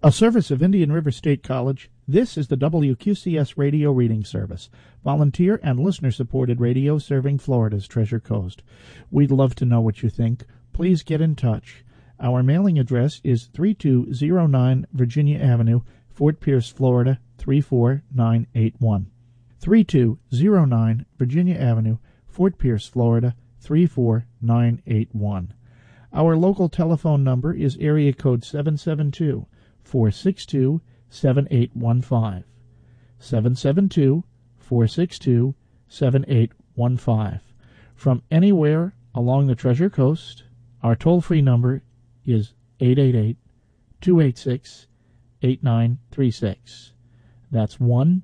A service of Indian River State College, this is the WQCS Radio Reading Service, volunteer and listener-supported radio serving Florida's Treasure Coast. We'd love to know what you think. Please get in touch. Our mailing address is 3209 Virginia Avenue, Fort Pierce, Florida, 34981. 3209 Virginia Avenue, Fort Pierce, Florida, 34981. Our local telephone number is area code 772-462-7815. 772-462-7815. From anywhere along the Treasure Coast, our toll-free number is 888-286-8936. That's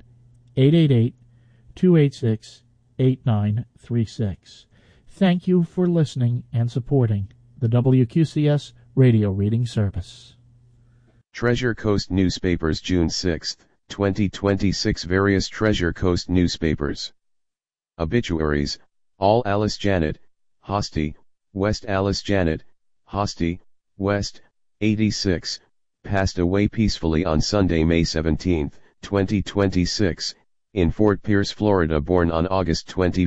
1-888-286-8936. Thank you for listening and supporting the WQCS Radio Reading Service. Treasure Coast Newspapers, June 6, 2026. Various Treasure Coast newspapers. Obituaries: All Alice Janet, Hosty, West. Alice Janet, Hosty, West, 86, passed away peacefully on Sunday, May 17, 2026, in Fort Pierce, Florida. Born on August 21,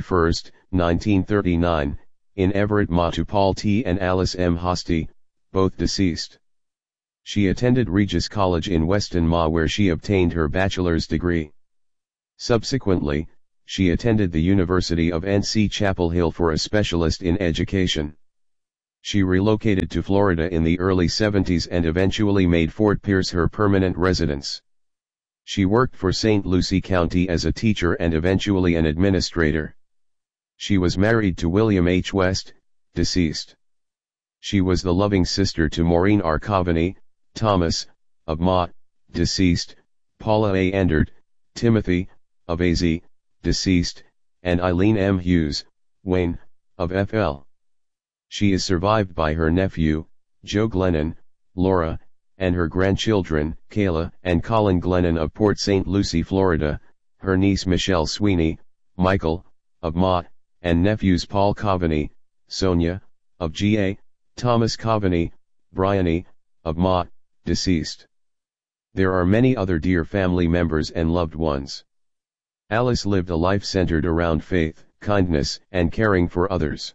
1939, in Everett, Ma. To Paul T. and Alice M. Hosty, both deceased. She attended Regis College in Weston, Ma., where she obtained her bachelor's degree. Subsequently, she attended the University of NC Chapel Hill for a specialist in education. She relocated to Florida in the early 70s and eventually made Fort Pierce her permanent residence. She worked for St. Lucie County as a teacher and eventually an administrator. She was married to William H. West, deceased. She was the loving sister to Maureen R. Coveney, Thomas, of Ma., deceased, Paula A. Endard, Timothy, of AZ, deceased, and Eileen M. Hughes, Wayne, of FL. She is survived by her nephew, Joe Glennon, Laura, and her grandchildren, Kayla and Colin Glennon of Port St. Lucie, Florida, her niece Michelle Sweeney, Michael, of Ma., and nephews Paul Coveney, Sonia, of GA, Thomas Coveney, Bryony, of Ma., deceased. There are many other dear family members and loved ones. Alice lived a life centered around faith, kindness, and caring for others.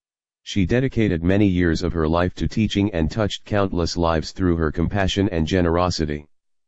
She dedicated many years of her life to teaching and touched countless lives through her compassion and generosity.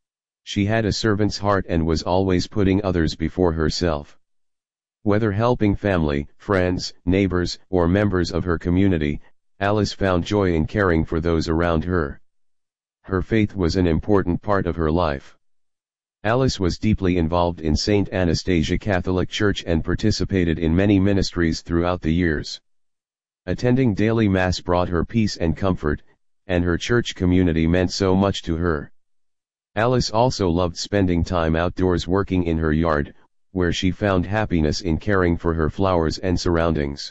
She had a servant's heart and was always putting others before herself. Whether helping family, friends, neighbors, or members of her community, Alice found joy in caring for those around her. Her faith was an important part of her life. Alice was deeply involved in St. Anastasia Catholic Church and participated in many ministries throughout the years. Attending daily Mass brought her peace and comfort, and her church community meant so much to her. Alice also loved spending time outdoors working in her yard, where she found happiness in caring for her flowers and surroundings.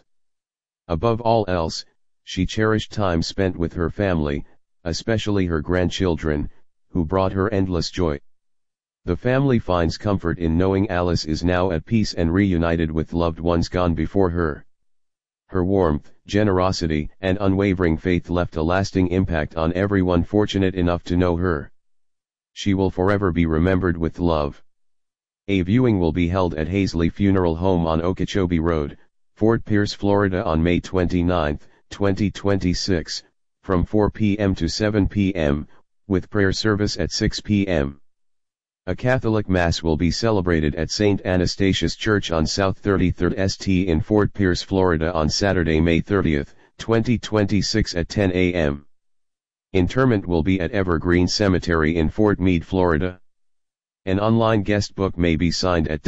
Above all else, she cherished time spent with her family, especially her grandchildren, who brought her endless joy. The family finds comfort in knowing Alice is now at peace and reunited with loved ones gone before her. Her warmth, generosity, and unwavering faith left a lasting impact on everyone fortunate enough to know her. She will forever be remembered with love. A viewing will be held at Hazley Funeral Home on Okeechobee Road, Fort Pierce, Florida on May 29, 2026, from 4 p.m. to 7 p.m., with prayer service at 6 p.m. A Catholic Mass will be celebrated at St. Anastasia's Church on South 33rd St. in Fort Pierce, Florida on Saturday, May 30, 2026 at 10 a.m. Interment will be at Evergreen Cemetery in Fort Meade, Florida. An online guest book may be signed at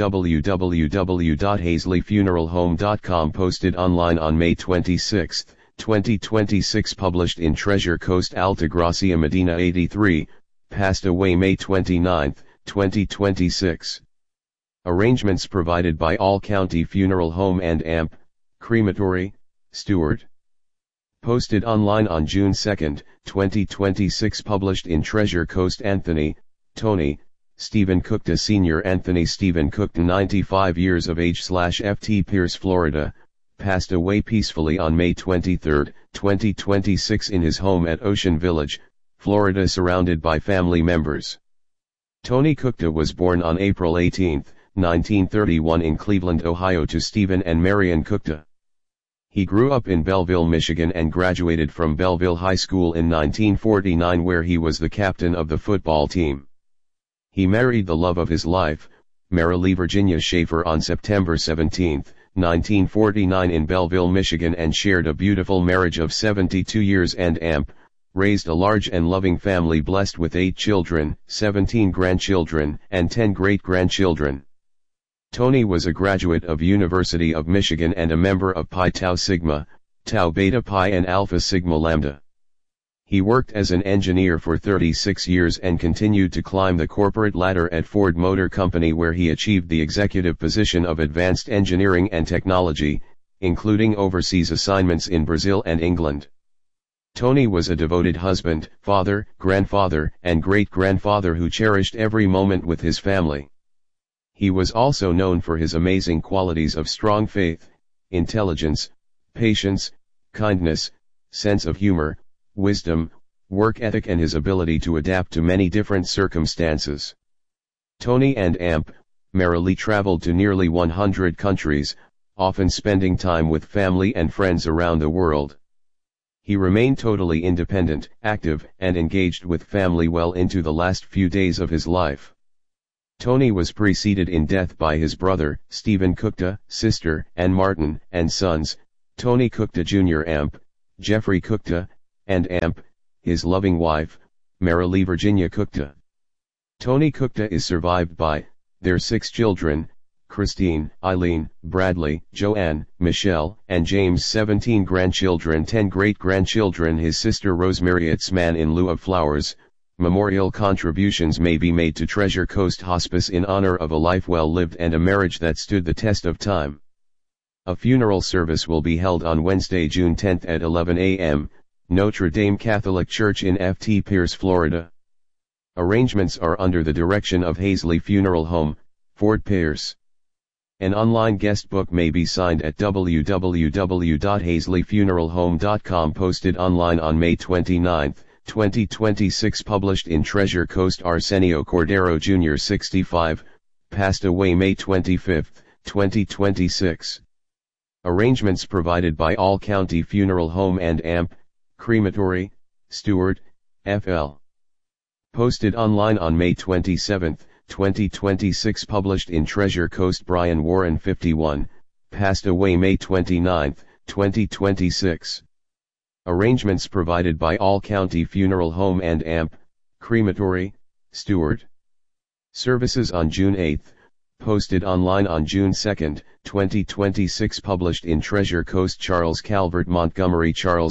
www.hazleyfuneralhome.com. Posted online on May 26, 2026. Published in Treasure Coast. Altagracia Medina 83, passed away May 29, 2026. Arrangements provided by All County Funeral Home and AMP, Crematory, Stewart. Posted online on June 2, 2026. Published in Treasure Coast. Anthony, Tony, Stephen Cookta Sr. Anthony Stephen Cookta, 95 years of age, /FT Pierce, Florida, passed away peacefully on May 23, 2026 in his home at Ocean Village, Florida, surrounded by family members. Tony Kuchta was born on April 18, 1931 in Cleveland, Ohio to Stephen and Marion Kuchta. He grew up in Belleville, Michigan and graduated from Belleville High School in 1949, where he was the captain of the football team. He married the love of his life, Marilee Virginia Schaefer, on September 17, 1949 in Belleville, Michigan, and shared a beautiful marriage of 72 years and raised a large and loving family blessed with 8 children, 17 grandchildren, and 10 great-grandchildren. Tony was a graduate of University of Michigan and a member of Pi Tau Sigma, Tau Beta Pi and Alpha Sigma Lambda. He worked as an engineer for 36 years and continued to climb the corporate ladder at Ford Motor Company, where he achieved the executive position of Advanced Engineering and Technology, including overseas assignments in Brazil and England. Tony was a devoted husband, father, grandfather, and great-grandfather who cherished every moment with his family. He was also known for his amazing qualities of strong faith, intelligence, patience, kindness, sense of humor, wisdom, work ethic, and his ability to adapt to many different circumstances. Tony and Marilee traveled to nearly 100 countries, often spending time with family and friends around the world. He remained totally independent, active, and engaged with family well into the last few days of his life. Tony was preceded in death by his brother, Stephen Kuchta, sister, Ann Martin, and sons, Tony Kuchta Jr., Jeffrey Kuchta, and his loving wife, Marilee Virginia Kuchta. Tony Kuchta is survived by their 6 children, Christine, Eileen, Bradley, Joanne, Michelle, and James, 17 grandchildren, 10 great-grandchildren, his sister Rosemary. Itzman. In lieu of flowers, memorial contributions may be made to Treasure Coast Hospice in honor of a life well lived and a marriage that stood the test of time. A funeral service will be held on Wednesday, June 10 at 11 a.m., Notre Dame Catholic Church in Ft. Pierce, Florida. Arrangements are under the direction of Hazley Funeral Home, Fort Pierce. An online guest book may be signed at www.hazleyfuneralhome.com. Posted online on May 29, 2026. Published in Treasure Coast. Arsenio Cordero Jr., 65, passed away May 25, 2026. Arrangements provided by All County Funeral Home and Crematory, Stewart, FL. Posted online on May 27, 2026. Published in Treasure Coast. Brian Warren, 51, passed away May 29, 2026. Arrangements provided by All County Funeral Home and Crematory, Stewart. Services on June 8, posted online on June 2, 2026. Published in Treasure Coast. Charles Calvert Montgomery,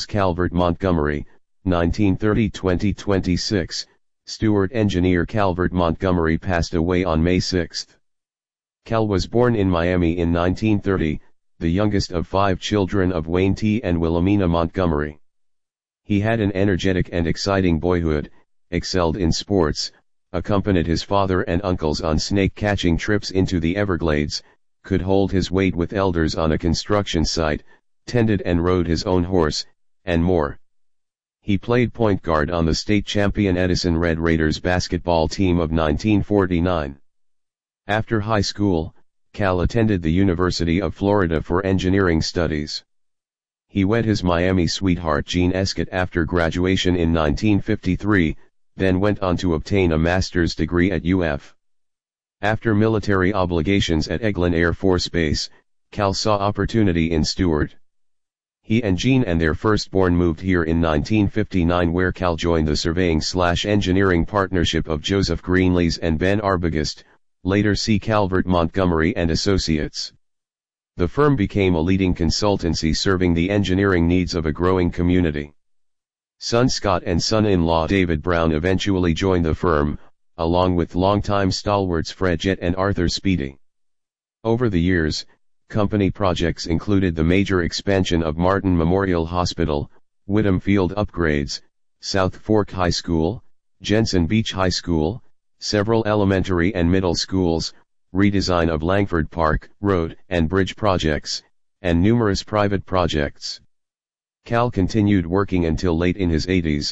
1930-2026. Stewart engineer Calvert Montgomery passed away on May 6. Cal was born in Miami in 1930, the youngest of 5 children of Wayne T. and Wilhelmina Montgomery. He had an energetic and exciting boyhood, excelled in sports, accompanied his father and uncles on snake-catching trips into the Everglades, could hold his weight with elders on a construction site, tended and rode his own horse, and more. He played point guard on the state champion Edison Red Raiders basketball team of 1949. After high school, Cal attended the University of Florida for engineering studies. He wed his Miami sweetheart Jean Escott after graduation in 1953, then went on to obtain a master's degree at UF. After military obligations at Eglin Air Force Base, Cal saw opportunity in Stewart. He and Jean and their firstborn moved here in 1959, where Cal joined the surveying/engineering partnership of Joseph Greenlees and Ben Arbogast, later C. Calvert Montgomery and Associates. The firm became a leading consultancy serving the engineering needs of a growing community. Son Scott and son-in-law David Brown eventually joined the firm, along with longtime stalwarts Fred Jett and Arthur Speedy. Over the years, company projects included the major expansion of Martin Memorial Hospital, Whittam Field upgrades, South Fork High School, Jensen Beach High School, several elementary and middle schools, redesign of Langford Park, road and bridge projects, and numerous private projects. Cal continued working until late in his 80s,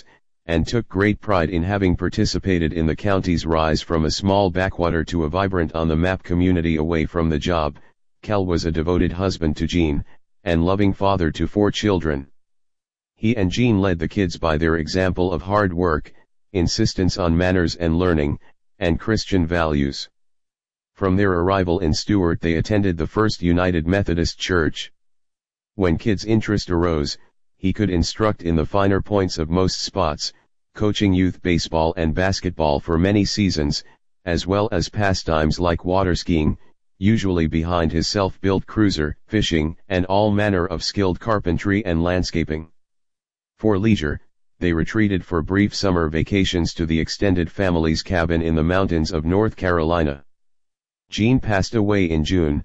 and took great pride in having participated in the county's rise from a small backwater to a vibrant on-the-map community away from the job. Cal was a devoted husband to Jean, and loving father to 4 children. He and Jean led the kids by their example of hard work, insistence on manners and learning, and Christian values. From their arrival in Stuart they attended the First United Methodist Church. When kids' interest arose, he could instruct in the finer points of most spots, coaching youth baseball and basketball for many seasons, as well as pastimes like water skiing, usually behind his self-built cruiser, fishing, and all manner of skilled carpentry and landscaping. For leisure, they retreated for brief summer vacations to the extended family's cabin in the mountains of North Carolina. Jean passed away in June,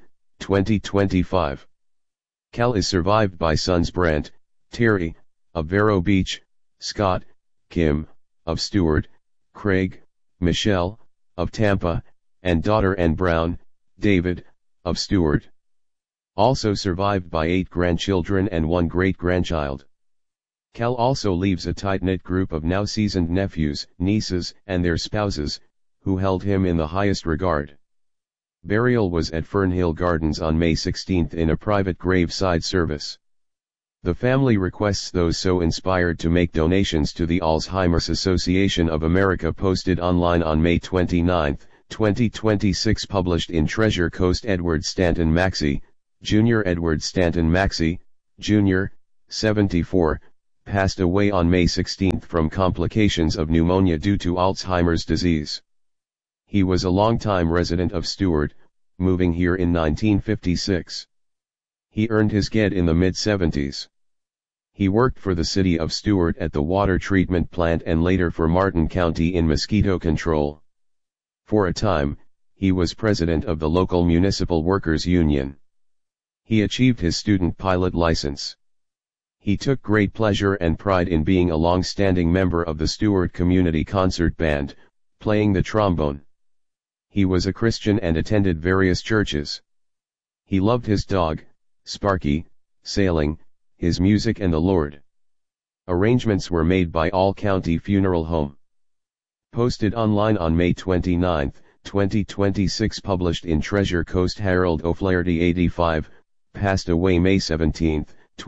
2025. Cal is survived by sons Brent, Terry, of Vero Beach, Scott, Kim, of Stuart, Craig, Michelle, of Tampa, and daughter Ann Brown, David, of Stuart. Also survived by 8 grandchildren and 1 great-grandchild. Cal also leaves a tight-knit group of now seasoned nephews, nieces, and their spouses, who held him in the highest regard. Burial was at Fernhill Gardens on May 16 in a private graveside service. The family requests those so inspired to make donations to the Alzheimer's Association of America, posted online on May 29, 2026, published in Treasure Coast. Edward Stanton Maxey, Jr. Edward Stanton Maxey, Jr., 74, passed away on May 16 from complications of pneumonia due to Alzheimer's disease. He was a longtime resident of Stuart, moving here in 1956. He earned his GED in the mid-70s. He worked for the city of Stuart at the water treatment plant and later for Martin County in mosquito control. For a time, he was president of the local municipal workers union. He achieved his student pilot license. He took great pleasure and pride in being a long-standing member of the Stuart Community Concert Band, playing the trombone. He was a Christian and attended various churches. He loved his dog, Sparky, sailing, his music and the Lord. Arrangements were made by All County Funeral Home. Posted online on May 29, 2026, published in Treasure Coast. Harold O'Flaherty, 85, passed away May 17,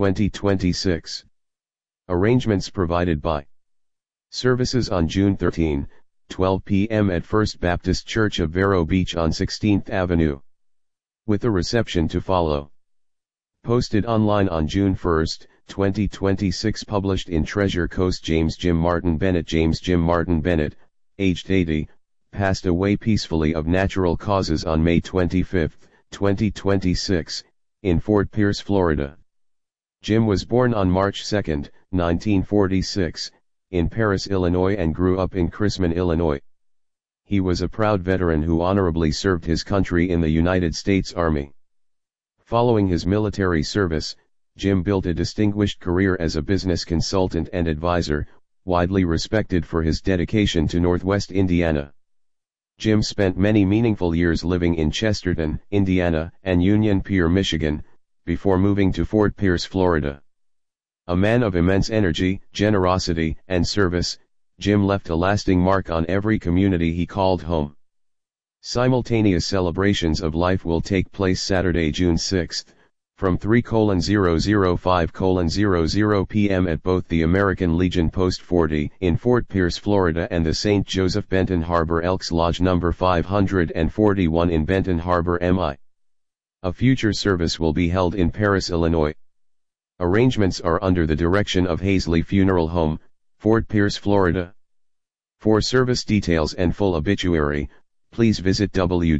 2026. Arrangements provided by. Services on June 13, 12 p.m. at First Baptist Church of Vero Beach on 16th Avenue. With a reception to follow. Posted online on June 1, 2026, published in Treasure Coast. James Jim Martin Bennett, aged 80, passed away peacefully of natural causes on May 25, 2026, in Fort Pierce, Florida. Jim was born on March 2, 1946, in Paris, Illinois, and grew up in Chrisman, Illinois. He was a proud veteran who honorably served his country in the United States Army. Following his military service, Jim built a distinguished career as a business consultant and advisor, widely respected for his dedication to Northwest Indiana. Jim spent many meaningful years living in Chesterton, Indiana, and Union Pier, Michigan, before moving to Fort Pierce, Florida. A man of immense energy, generosity, and service, Jim left a lasting mark on every community he called home. Simultaneous celebrations of life will take place Saturday, June 6, from 3:005:00 p.m. at both the American Legion Post 40 in Fort Pierce, Florida, and the St. Joseph Benton Harbor Elks Lodge No. 541 in Benton Harbor, MI. A future service will be held in Paris, Illinois. Arrangements are under the direction of Hazley Funeral Home, Fort Pierce, Florida. For service details and full obituary, please visit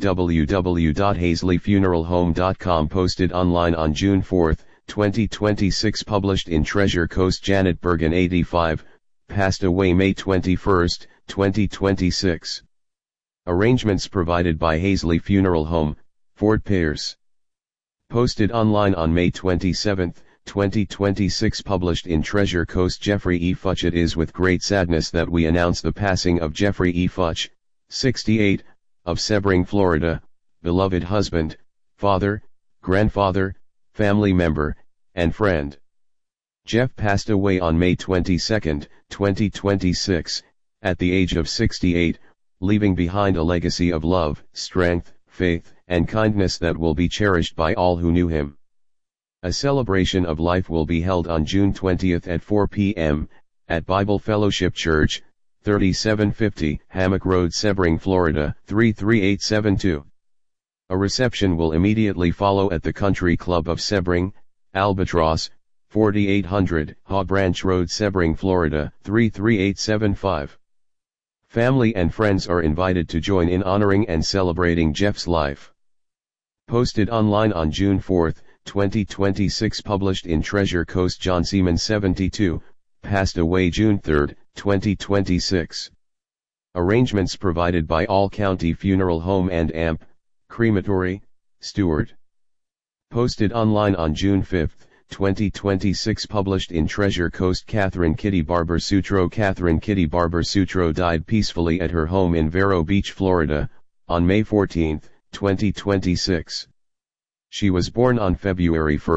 www.hazleyfuneralhome.com. Posted online on June 4, 2026, published in Treasure Coast. Janet Bergen, 85, passed away May 21, 2026. Arrangements provided by Hazley Funeral Home, Fort Pierce. Posted online on May 27, 2026, published in Treasure Coast. Jeffrey E. Futch. It is with great sadness that we announce the passing of Jeffrey E. Futch, 68, of Sebring, Florida, beloved husband, father, grandfather, family member, and friend. Jeff passed away on May 22, 2026, at the age of 68, leaving behind a legacy of love, strength, faith, and kindness that will be cherished by all who knew him. A celebration of life will be held on June 20th at 4 p.m., at Bible Fellowship Church, 3750 Hammock Road, Sebring, Florida, 33872. A reception will immediately follow at the Country Club of Sebring, Albatross, 4800 Haw Branch Road, Sebring, Florida, 33875. Family and friends are invited to join in honoring and celebrating Jeff's life. Posted online on June 4, 2026. Published in Treasure Coast. John Seaman, 72, passed away June 3, 2026. Arrangements provided by All County Funeral Home and AMP, Crematory, Stewart. Posted online on June 5, 2026. Published in Treasure Coast. Catherine Kitty Barber Sutro. Catherine Kitty Barber Sutro died peacefully at her home in Vero Beach, Florida, on May 14, 2026. She was born on February 1,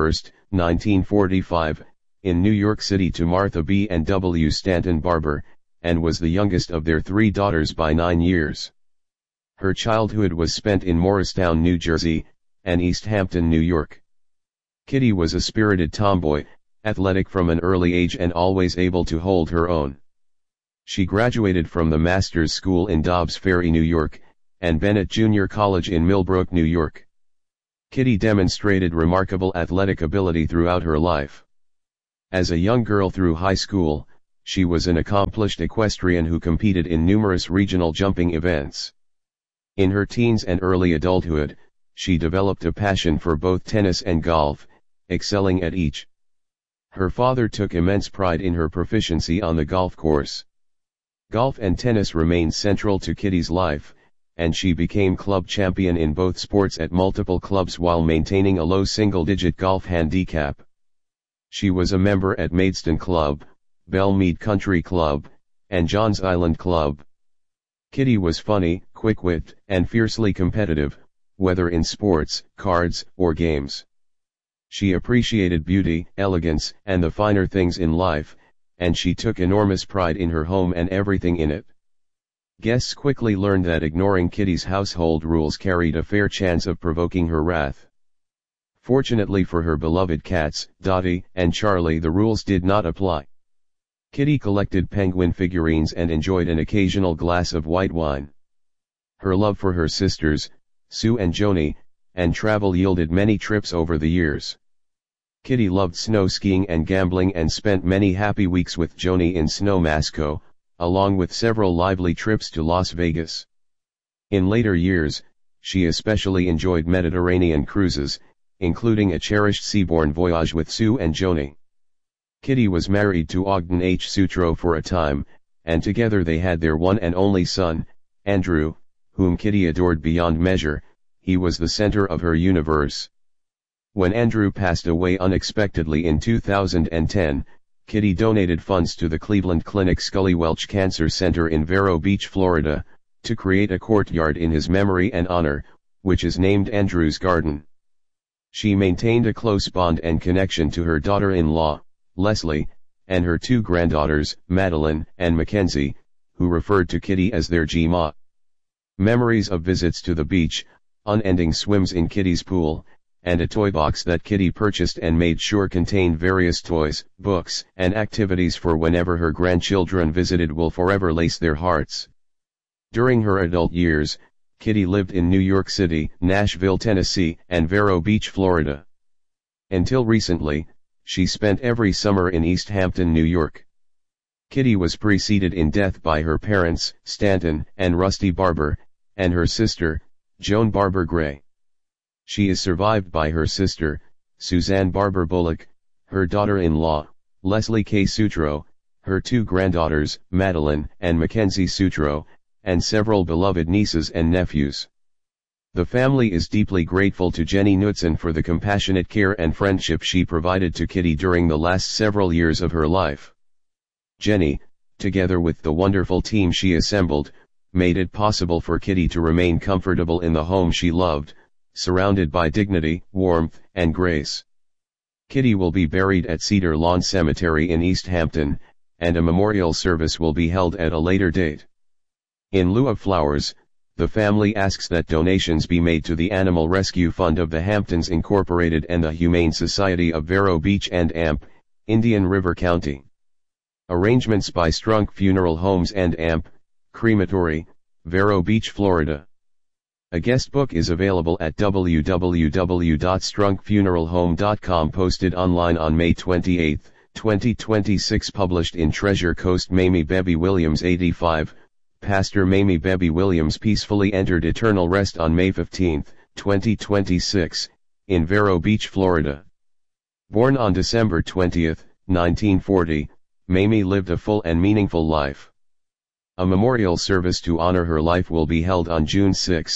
1945, in New York City to Martha B. and W. Stanton Barber, and was the youngest of their 3 daughters by 9 years. Her childhood was spent in Morristown, New Jersey, and East Hampton, New York. Kitty was a spirited tomboy, athletic from an early age and always able to hold her own. She graduated from the Masters School in Dobbs Ferry, New York, and Bennett Junior College in Millbrook, New York. Kitty demonstrated remarkable athletic ability throughout her life. As a young girl through high school, she was an accomplished equestrian who competed in numerous regional jumping events. In her teens and early adulthood, she developed a passion for both tennis and golf, excelling at each. Her father took immense pride in her proficiency on the golf course. Golf and tennis remained central to Kitty's life, and she became club champion in both sports at multiple clubs while maintaining a low single-digit golf handicap. She was a member at Maidstone Club, Belmead Country Club, and Johns Island Club. Kitty was funny, quick-witted, and fiercely competitive, whether in sports, cards, or games. She appreciated beauty, elegance, and the finer things in life, and she took enormous pride in her home and everything in it. Guests quickly learned that ignoring Kitty's household rules carried a fair chance of provoking her wrath. Fortunately for her beloved cats, Dottie and Charlie, the rules did not apply. Kitty collected penguin figurines and enjoyed an occasional glass of white wine. Her love for her sisters, Sue and Joni, and travel yielded many trips over the years. Kitty loved snow skiing and gambling and spent many happy weeks with Joni in Snowmasco, along with several lively trips to Las Vegas. In later years, she especially enjoyed Mediterranean cruises, including a cherished seaborne voyage with Sue and Joni. Kitty was married to Ogden H. Sutro for a time, and together they had their one and only son, Andrew, whom Kitty adored beyond measure. He was the center of her universe. When Andrew passed away unexpectedly in 2010, Kitty donated funds to the Cleveland Clinic Scully Welch Cancer Center in Vero Beach, Florida, to create a courtyard in his memory and honor, which is named Andrew's Garden. She maintained a close bond and connection to her daughter-in-law, Leslie, and her 2 granddaughters, Madeline and Mackenzie, who referred to Kitty as their G-Ma. Memories of visits to the beach, unending swims in Kitty's pool, and a toy box that Kitty purchased and made sure contained various toys, books, and activities for whenever her grandchildren visited will forever lace their hearts. During her adult years, Kitty lived in New York City, Nashville, Tennessee, and Vero Beach, Florida. Until recently, she spent every summer in East Hampton, New York. Kitty was preceded in death by her parents, Stanton and Rusty Barber, and her sister, Joan Barber Gray. She is survived by her sister, Suzanne Barber Bullock, her daughter-in-law, Leslie K. Sutro, her 2 granddaughters, Madeline and Mackenzie Sutro, and several beloved nieces and nephews. The family is deeply grateful to Jenny Knudsen for the compassionate care and friendship she provided to Kitty during the last several years of her life. Jenny, together with the wonderful team she assembled, made it possible for Kitty to remain comfortable in the home she loved, surrounded by dignity, warmth, and grace. Kitty will be buried at Cedar Lawn Cemetery in East Hampton, and a memorial service will be held at a later date. In lieu of flowers, the family asks that donations be made to the Animal Rescue Fund of the Hamptons Incorporated and the Humane Society of Vero Beach and Amp, Indian River County. Arrangements by Strunk Funeral Homes and Amp, Crematory, Vero Beach, Florida. A guest book is available at www.strunkfuneralhome.com, posted online on May 28, 2026, published in Treasure Coast. Mamie Bebby Williams, 85, Pastor Mamie Bebby Williams peacefully entered eternal rest on May 15, 2026, in Vero Beach, Florida. Born on December 20, 1940, Mamie lived a full and meaningful life. A memorial service to honor her life will be held on June 6,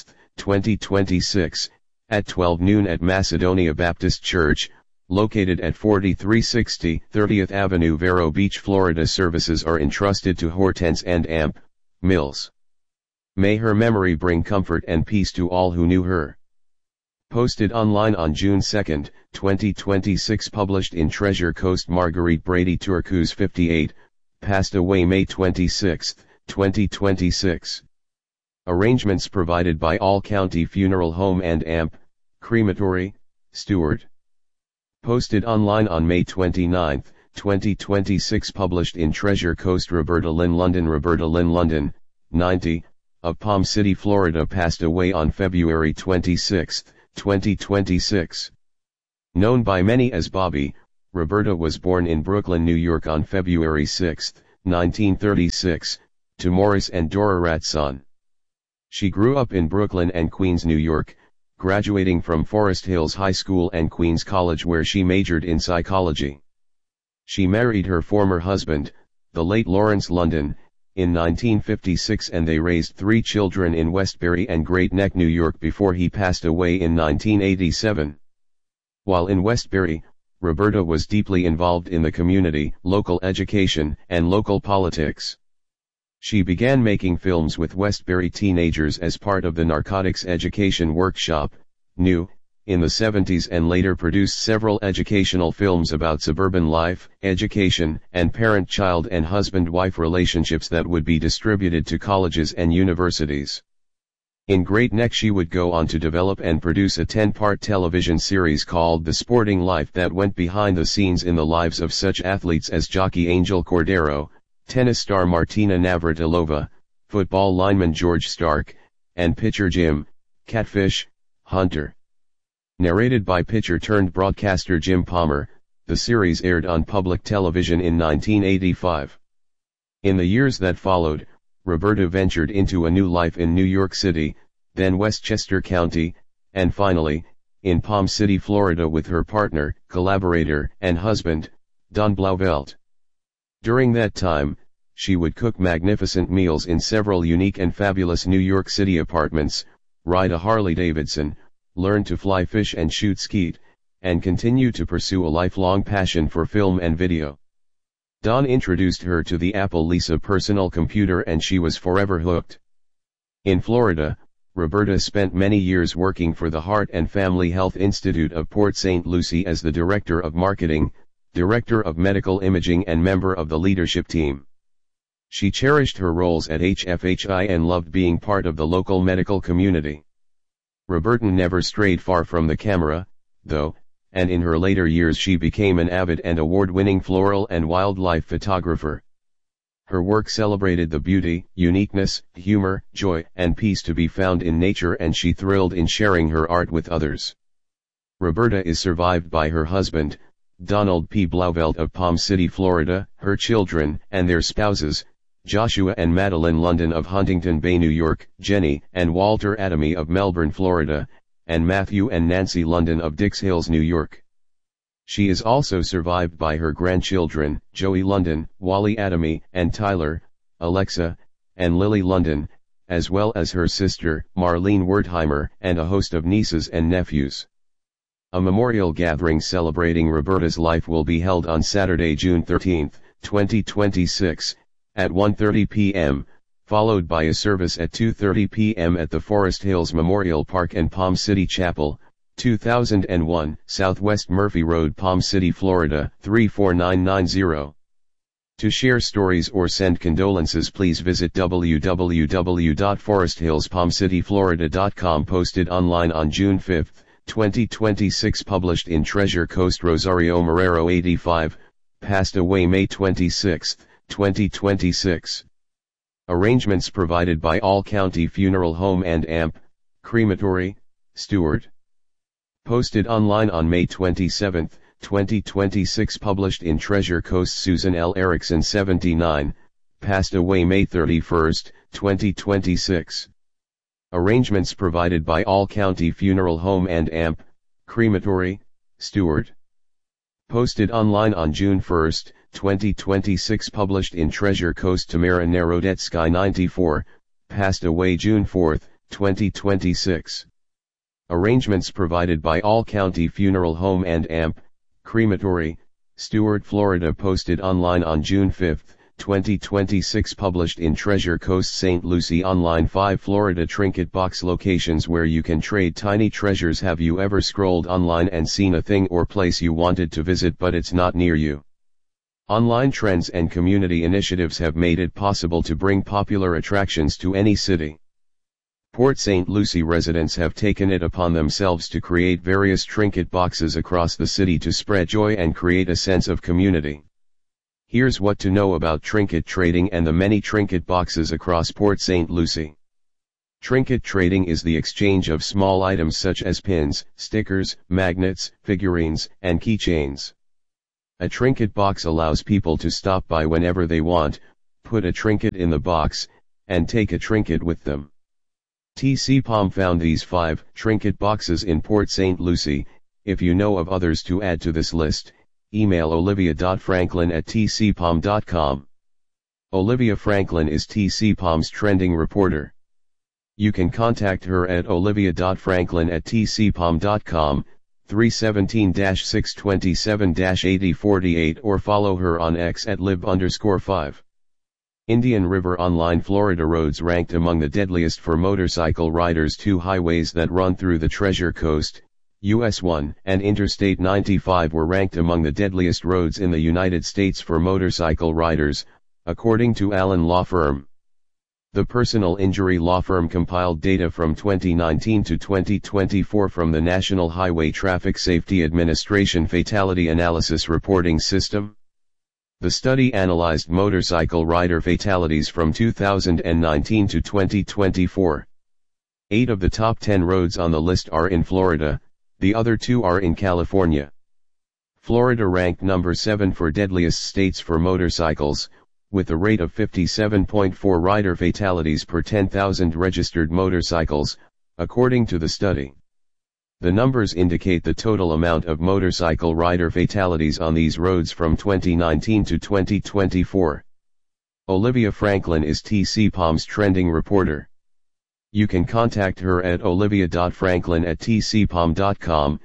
2026, at 12 noon at Macedonia Baptist Church, located at 4360 30th Avenue, Vero Beach, Florida. Services are entrusted to Hortense and Amp Mills. May her memory bring comfort and peace to all who knew her. Posted online on June 2, 2026, published in Treasure Coast. Marguerite Brady Turcuz, 58, passed away May 26, 2026. Arrangements provided by All County Funeral Home and Amp, Crematory, Stewart. Posted online on May 29, 2026, published in Treasure Coast. Roberta Lynn London. Roberta Lynn London, 90, of Palm City, Florida, passed away on February 26, 2026. Known by many as Bobby, Roberta was born in Brooklyn, New York on February 6, 1936, to Morris and Dora Ratson. She grew up in Brooklyn and Queens, New York, graduating from Forest Hills High School and Queens College, where she majored in psychology. She married her former husband, the late Lawrence London, in 1956, and they raised 3 children in Westbury and Great Neck, New York, before he passed away in 1987. While in Westbury, Roberta was deeply involved in the community, local education, and local politics. She began making films with Westbury teenagers as part of the Narcotics Education Workshop, NEW, in the 70s, and later produced several educational films about suburban life, education, and parent-child and husband-wife relationships that would be distributed to colleges and universities. In Great Neck, she would go on to develop and produce a 10-part television series called The Sporting Life that went behind the scenes in the lives of such athletes as jockey Angel Cordero, tennis star Martina Navratilova, football lineman George Stark, and pitcher Jim Catfish Hunter. Narrated by pitcher-turned-broadcaster Jim Palmer, the series aired on public television in 1985. In the years that followed, Roberta ventured into a new life in New York City, then Westchester County, and finally, in Palm City, Florida, with her partner, collaborator, and husband, Don Blauvelt. During that time, she would cook magnificent meals in several unique and fabulous New York City apartments, ride a Harley-Davidson, learn to fly fish and shoot skeet, and continue to pursue a lifelong passion for film and video. Don introduced her to the Apple Lisa personal computer and she was forever hooked. In Florida, Roberta spent many years working for the Heart and Family Health Institute of Port St. Lucie as the Director of Marketing, Director of Medical Imaging, and member of the leadership team. She cherished her roles at HFHI and loved being part of the local medical community. Roberta never strayed far from the camera, though, and in her later years she became an avid and award-winning floral and wildlife photographer. Her work celebrated the beauty, uniqueness, humor, joy, and peace to be found in nature, and she thrilled in sharing her art with others. Roberta is survived by her husband, Donald P. Blauvelt of Palm City, Florida, her children and their spouses, Joshua and Madeline London of Huntington Bay, New York, Jenny and Walter Adamy of Melbourne, Florida, and Matthew and Nancy London of Dix Hills, New York. She is also survived by her grandchildren, Joey London, Wally Adamy, and Tyler, Alexa, and Lily London, as well as her sister, Marlene Wertheimer, and a host of nieces and nephews. A memorial gathering celebrating Roberta's life will be held on Saturday, June 13, 2026, at 1:30 p.m., followed by a service at 2:30 p.m. at the Forest Hills Memorial Park and Palm City Chapel, 2001, Southwest Murphy Road, Palm City, Florida, 34990. To share stories or send condolences, please visit www.foresthillspalmcityflorida.com. Posted online on June 5, 2026. Published in Treasure Coast. Rosario Marrero, 85, passed away May 26, 2026. Arrangements provided by All County Funeral Home and AMP, Crematory, Stewart. Posted online on May 27, 2026. Published in Treasure Coast. Susan L. Erickson, 79, passed away May 31, 2026. Arrangements provided by All County Funeral Home and AMP, Crematory, Stewart. Posted online on June 1, 2026. Published in Treasure Coast. Tamara Narodetsky, 94, passed away June 4, 2026. Arrangements provided by All County Funeral Home and AMP, Crematory, Stewart, Florida. Posted online on June 5, 2026. Published in Treasure Coast. St. Lucie Online. 5 Florida trinket box locations where you can trade tiny treasures. Have you ever scrolled online and seen a thing or place you wanted to visit but it's not near you? Online trends and community initiatives have made it possible to bring popular attractions to any city. Port St. Lucie residents have taken it upon themselves to create various trinket boxes across the city to spread joy and create a sense of community. Here's what to know about trinket trading and the many trinket boxes across Port St. Lucie. Trinket trading is the exchange of small items such as pins, stickers, magnets, figurines, and keychains. A trinket box allows people to stop by whenever they want, put a trinket in the box, and take a trinket with them. TCPalm found these 5 trinket boxes in Port St. Lucie. If you know of others to add to this list, email olivia.franklin@tcpalm.com. Olivia Franklin is TCPalm's trending reporter. You can contact her at olivia.franklin@tcpalm.com, 317-627-8048, or follow her on X at @lib_5. Indian River Online. Florida roads ranked among the deadliest for motorcycle riders. 2 highways that run through the Treasure Coast, US 1 and Interstate 95, were ranked among the deadliest roads in the United States for motorcycle riders, according to Allen Law Firm. The personal injury law firm compiled data from 2019 to 2024 from the National Highway Traffic Safety Administration Fatality Analysis Reporting System. The study analyzed motorcycle rider fatalities from 2019 to 2024. 8 of the top 10 roads on the list are in Florida, the other 2 are in California. Florida ranked number 7 for deadliest states for motorcycles, with a rate of 57.4 rider fatalities per 10,000 registered motorcycles, according to the study. The numbers indicate the total amount of motorcycle rider fatalities on these roads from 2019 to 2024. Olivia Franklin is TCPalm's trending reporter. You can contact her at olivia.franklin@tcpalm.com,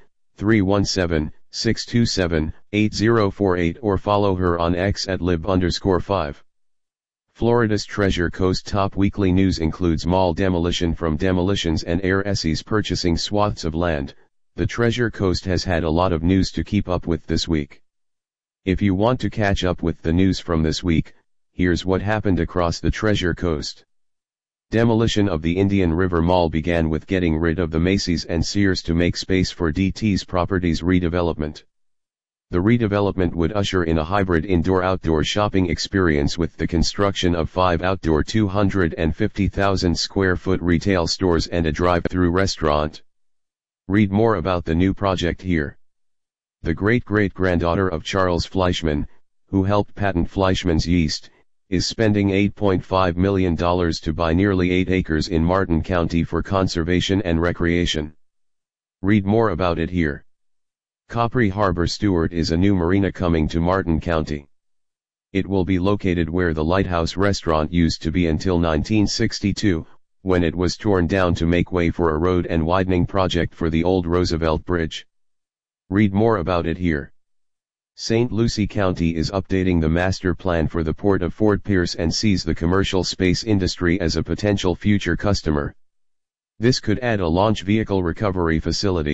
317-627-8048, or follow her on X at @lib_5. Florida's Treasure Coast top weekly news includes mall demolition from Demolitions and Air SEs purchasing swaths of land. The Treasure Coast has had a lot of news to keep up with this week. If you want to catch up with the news from this week, here's what happened across the Treasure Coast. Demolition of the Indian River Mall began with getting rid of the Macy's and Sears to make space for DT's properties redevelopment. The redevelopment would usher in a hybrid indoor-outdoor shopping experience with the construction of 5 outdoor 250,000 square foot retail stores and a drive-through restaurant. Read more about the new project here. The great-great-granddaughter of Charles Fleischmann, who helped patent Fleischmann's yeast, is spending $8.5 million to buy nearly 8 acres in Martin County for conservation and recreation. Read more about it here. Capri Harbor Stewart is a new marina coming to Martin County. It will be located where the Lighthouse Restaurant used to be until 1962, when it was torn down to make way for a road and widening project for the old Roosevelt Bridge. Read more about it here. St. Lucie County is updating the master plan for the port of Fort Pierce and sees the commercial space industry as a potential future customer. This could add a launch vehicle recovery facility,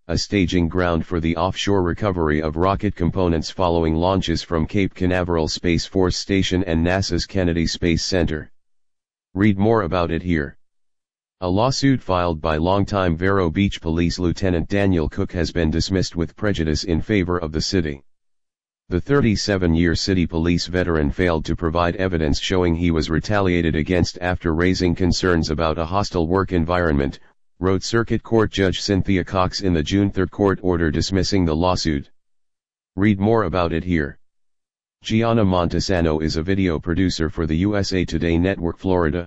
a staging ground for the offshore recovery of rocket components following launches from Cape Canaveral Space Force Station and NASA's Kennedy Space Center. Read more about it here. A lawsuit filed by longtime Vero Beach Police Lieutenant Daniel Cook has been dismissed with prejudice in favor of the city. The 37-year city police veteran failed to provide evidence showing he was retaliated against after raising concerns about a hostile work environment, wrote Circuit Court Judge Cynthia Cox in the June 3 court order dismissing the lawsuit. Read more about it here. Gianna Montesano is a video producer for the USA Today Network Florida.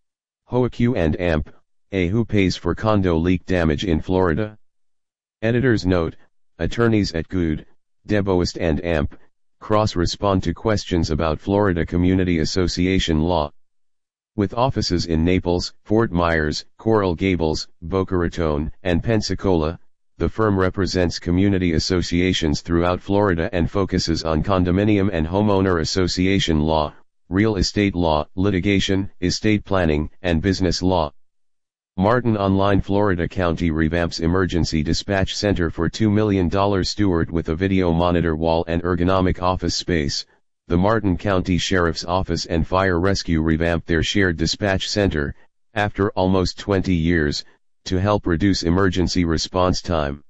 HOAQ and AMP, who pays for condo leak damage in Florida? Editor's note, attorneys at Good, Deboist and AMP, cross-respond to questions about Florida Community Association law. With offices in Naples, Fort Myers, Coral Gables, Boca Raton, and Pensacola, the firm represents community associations throughout Florida and focuses on condominium and homeowner association law, real estate law, litigation, estate planning, and business law. Martin Online Florida County revamps emergency dispatch center for $2 million. Stewart with a video monitor wall and ergonomic office space. The Martin County Sheriff's Office and Fire Rescue revamped their shared dispatch center, after almost 20 years, to help reduce emergency response time.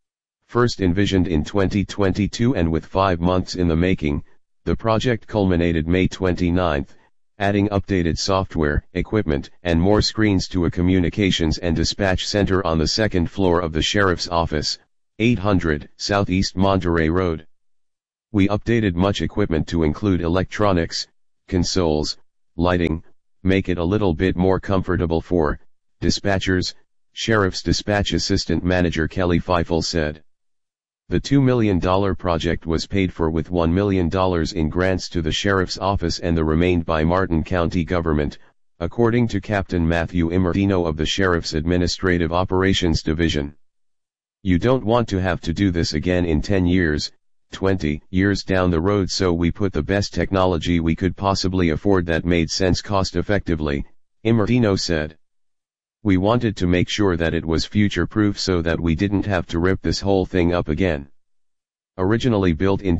First envisioned in 2022 and with 5 months in the making, the project culminated May 29, adding updated software, equipment, and more screens to a communications and dispatch center on the second floor of the Sheriff's Office, 800 Southeast Monterey Road. We updated much equipment to include electronics, consoles, lighting, make it a little bit more comfortable for dispatchers, Sheriff's Dispatch Assistant Manager Kelly Feifel said. The $2 million project was paid for with $1 million in grants to the Sheriff's Office and the remainder by Martin County government, according to Captain Matthew Immerdino of the Sheriff's Administrative Operations Division. You don't want to have to do this again in 10 years, 20 years down the road, so we put the best technology we could possibly afford that made sense cost-effectively, Immerdino said. We wanted to make sure that it was future-proof so that we didn't have to rip this whole thing up again. Originally built in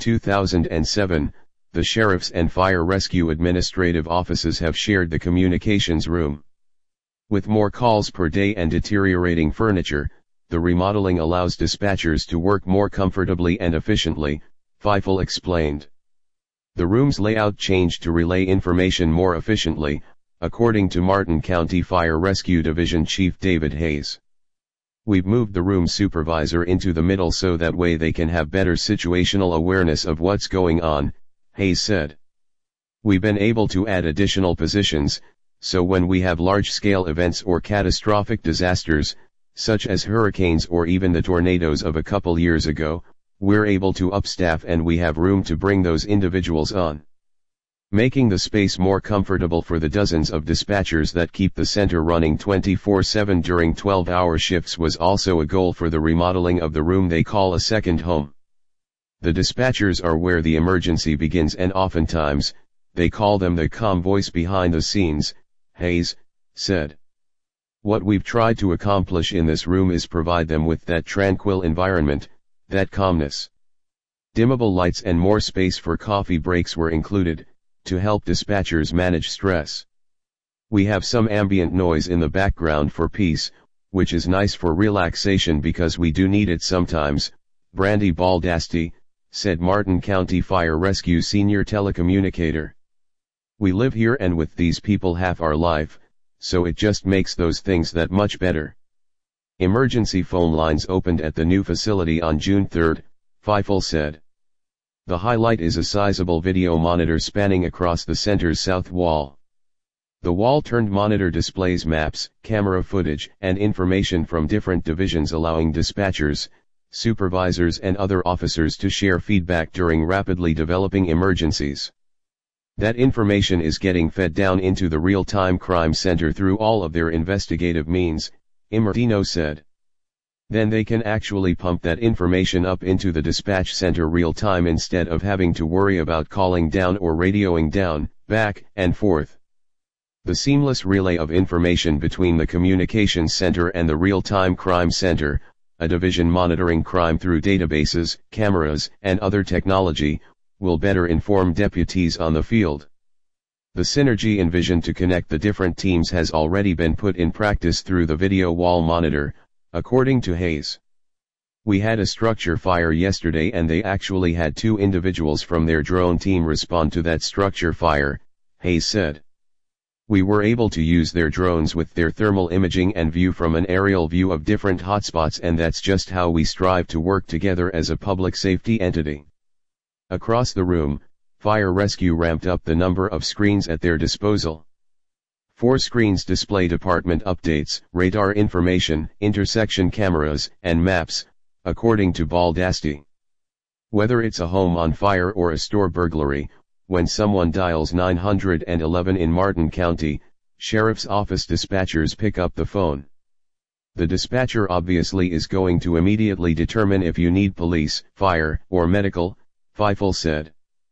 2007, the Sheriff's and Fire Rescue Administrative Offices have shared the communications room. With more calls per day and deteriorating furniture, the remodeling allows dispatchers to work more comfortably and efficiently, Feifel explained. The room's layout changed to relay information more efficiently, according to Martin County Fire Rescue Division Chief David Hayes. We've moved the room supervisor into the middle so that way they can have better situational awareness of what's going on, Hayes said. We've been able to add additional positions, so when we have large-scale events or catastrophic disasters, such as hurricanes or even the tornadoes of a couple years ago, we're able to upstaff and we have room to bring those individuals on. Making the space more comfortable for the dozens of dispatchers that keep the center running 24/7 during 12-hour shifts was also a goal for the remodeling of the room they call a second home. The dispatchers are where the emergency begins and oftentimes, they call them the calm voice behind the scenes, Hayes said. What we've tried to accomplish in this room is provide them with that tranquil environment, that calmness. Dimmable lights and more space for coffee breaks were included, to help dispatchers manage stress. We have some ambient noise in the background for peace, which is nice for relaxation because we do need it sometimes, Brandy Baldasti, said Martin County Fire Rescue Senior Telecommunicator. We live here and with these people half our life, so it just makes those things that much better. Emergency phone lines opened at the new facility on June 3, Feifel said. The highlight is a sizable video monitor spanning across the center's south wall. The wall-turned monitor displays maps, camera footage, and information from different divisions, allowing dispatchers, supervisors and other officers to share feedback during rapidly developing emergencies. That information is getting fed down into the real-time crime center through all of their investigative means, Immerdino said. Then they can actually pump that information up into the dispatch center real-time instead of having to worry about calling down or radioing down, back and forth. The seamless relay of information between the communications center and the real-time crime center, a division monitoring crime through databases, cameras, and other technology, will better inform deputies on the field. The synergy envisioned to connect the different teams has already been put in practice through the video wall monitor, according to Hayes. We had a structure fire yesterday and they actually had 2 individuals from their drone team respond to that structure fire, Hayes said. We were able to use their drones with their thermal imaging and view from an aerial view of different hotspots, and that's just how we strive to work together as a public safety entity. Across the room, Fire Rescue ramped up the number of screens at their disposal. 4 screens display department updates, radar information, intersection cameras, and maps, according to Baldasti. Whether it's a home on fire or a store burglary, when someone dials 911 in Martin County, Sheriff's Office dispatchers pick up the phone. The dispatcher obviously is going to immediately determine if you need police, fire, or medical, Feifel said.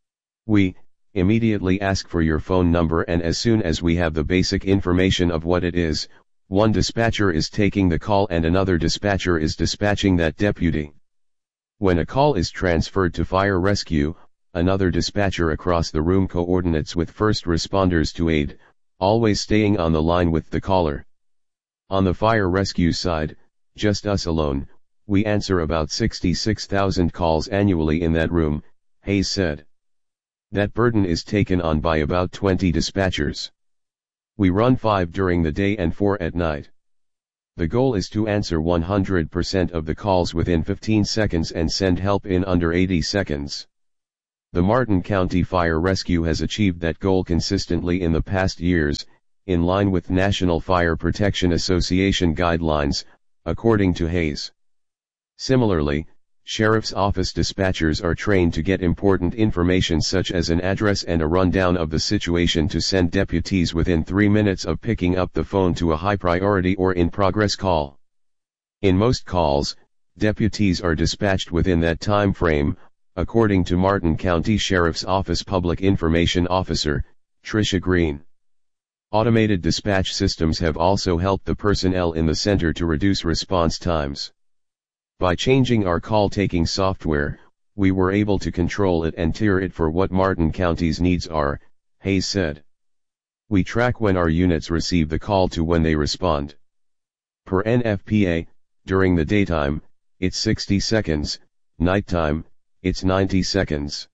We immediately ask for your phone number, and as soon as we have the basic information of what it is, one dispatcher is taking the call and another dispatcher is dispatching that deputy. When a call is transferred to Fire Rescue, another dispatcher across the room coordinates with first responders to aid, always staying on the line with the caller. On the Fire Rescue side, just us alone, we answer about 66,000 calls annually in that room, Hayes said. That burden is taken on by about 20 dispatchers. We run 5 during the day and 4 at night. The goal is to answer 100% of the calls within 15 seconds and send help in under 80 seconds. The Martin County Fire Rescue has achieved that goal consistently in the past years, in line with National Fire Protection Association guidelines, according to Hayes. Similarly, Sheriff's Office dispatchers are trained to get important information such as an address and a rundown of the situation to send deputies within 3 minutes of picking up the phone to a high priority or in progress call. In most calls, deputies are dispatched within that time frame, according to Martin County Sheriff's Office Public Information Officer, Tricia Green. Automated dispatch systems have also helped the personnel in the center to reduce response times. By changing our call-taking software, we were able to control it and tier it for what Martin County's needs are, Hayes said. We track when our units receive the call to when they respond. Per NFPA, during the daytime, it's 60 seconds, nighttime, it's 90 seconds.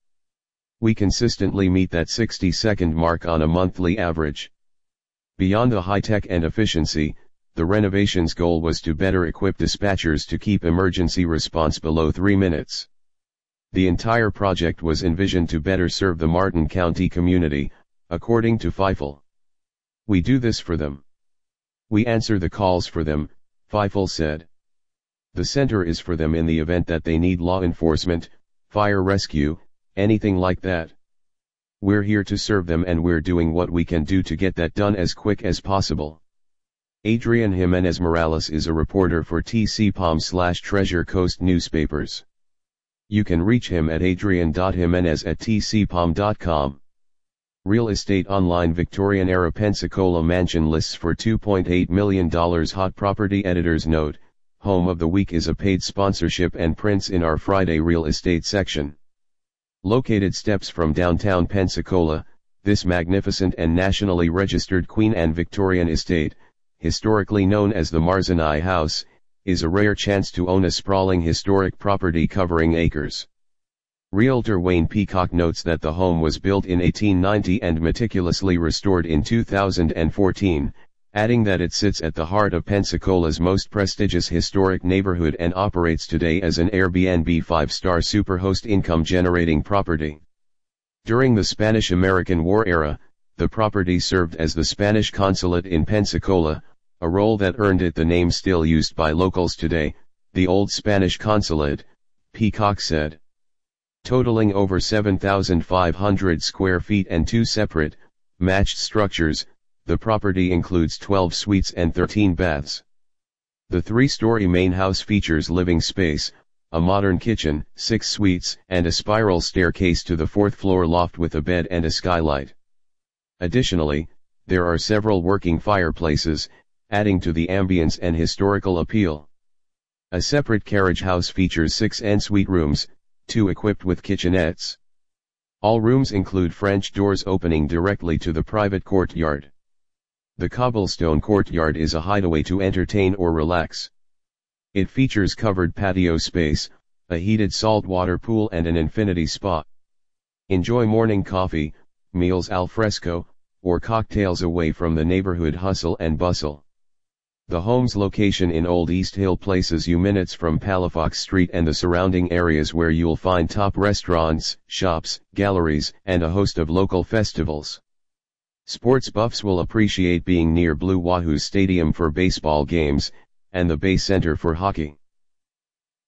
We consistently meet that 60-second mark on a monthly average. Beyond the high-tech and efficiency, the renovation's goal was to better equip dispatchers to keep emergency response below 3 minutes. The entire project was envisioned to better serve the Martin County community, according to Feifel. We do this for them. We answer the calls for them, Feifel said. The center is for them in the event that they need law enforcement, fire rescue, anything like that. We're here to serve them and we're doing what we can do to get that done as quick as possible. Adrian Jimenez Morales is a reporter for TCPOM/Treasure Coast newspapers. You can reach him at adrian.jimenez@tcpom.com. Real Estate Online Victorian-era Pensacola mansion lists for $2.8 million. Hot property editor's note, Home of the Week is a paid sponsorship and prints in our Friday real estate section. Located steps from downtown Pensacola, this magnificent and nationally registered Queen Anne Victorian estate, historically known as the Marzanai House, is a rare chance to own a sprawling historic property covering acres. Realtor Wayne Peacock notes that the home was built in 1890 and meticulously restored in 2014, adding that it sits at the heart of Pensacola's most prestigious historic neighborhood and operates today as an Airbnb 5-star superhost income-generating property. During the Spanish-American War era, the property served as the Spanish consulate in Pensacola, a role that earned it the name still used by locals today, the Old Spanish Consulate, Peacock said. Totaling over 7,500 square feet and 2 separate, matched structures, the property includes 12 suites and 13 baths. The 3-story main house features living space, a modern kitchen, 6 suites, and a spiral staircase to the 4th-floor loft with a bed and a skylight. Additionally, there are several working fireplaces, adding to the ambience and historical appeal. A separate carriage house features 6 ensuite rooms, 2 equipped with kitchenettes. All rooms include French doors opening directly to the private courtyard. The cobblestone courtyard is a hideaway to entertain or relax. It features covered patio space, a heated saltwater pool and an infinity spa. Enjoy morning coffee, meals al fresco, or cocktails away from the neighborhood hustle and bustle. The home's location in Old East Hill places you minutes from Palafox Street and the surrounding areas where you'll find top restaurants, shops, galleries, and a host of local festivals. Sports buffs will appreciate being near Blue Wahoo Stadium for baseball games, and the Bay Center for hockey.